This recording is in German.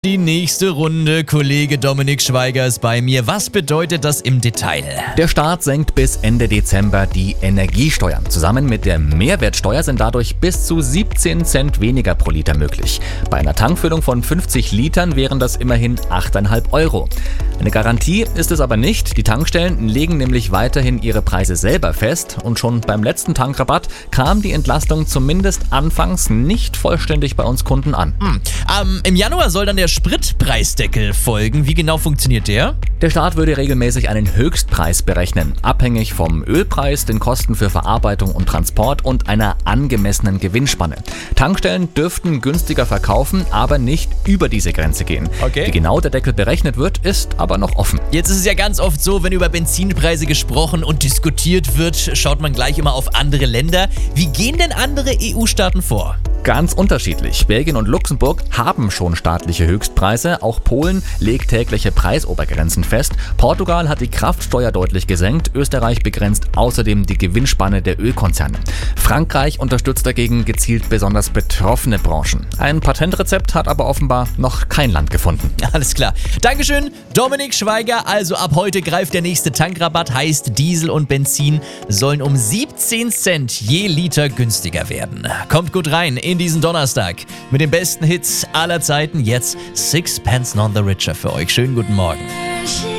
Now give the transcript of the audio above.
Die nächste Runde, Kollege Dominik Schweiger ist bei mir. Was bedeutet das im Detail? Der Staat senkt bis Ende Dezember die Energiesteuern. Zusammen mit der Mehrwertsteuer sind dadurch bis zu 17 Cent weniger pro Liter möglich. Bei einer Tankfüllung von 50 Litern wären das immerhin 8,5 Euro. Eine Garantie ist es aber nicht. Die Tankstellen legen nämlich weiterhin ihre Preise selber fest. Und schon beim letzten Tankrabatt kam die Entlastung zumindest anfangs nicht vollständig bei uns Kunden an. Im Januar soll dann der Spritpreisdeckel folgen. Wie genau funktioniert der? Der Staat würde regelmäßig einen Höchstpreis berechnen, abhängig vom Ölpreis, den Kosten für Verarbeitung und Transport und einer angemessenen Gewinnspanne. Tankstellen dürften günstiger verkaufen, aber nicht über diese Grenze gehen. Okay. Wie genau der Deckel berechnet wird, ist aber noch offen. Jetzt ist es ja ganz oft so, wenn über Benzinpreise gesprochen und diskutiert wird, schaut man gleich immer auf andere Länder. Wie gehen denn andere EU-Staaten vor? Ganz unterschiedlich. Belgien und Luxemburg haben schon staatliche Höchstpreise. Auch Polen legt tägliche Preisobergrenzen fest. Portugal hat die Kraftsteuer deutlich gesenkt. Österreich begrenzt außerdem die Gewinnspanne der Ölkonzerne. Frankreich unterstützt dagegen gezielt besonders betroffene Branchen. Ein Patentrezept hat aber offenbar noch kein Land gefunden. Alles klar. Dankeschön, Dominik Schweiger. Also ab heute greift der nächste Tankrabatt. Heißt, Diesel und Benzin sollen um 17 Cent je Liter günstiger werden. Kommt gut rein in diesen Donnerstag mit den besten Hits aller Zeiten. Jetzt Sixpence None the Richer für euch. Schönen guten Morgen.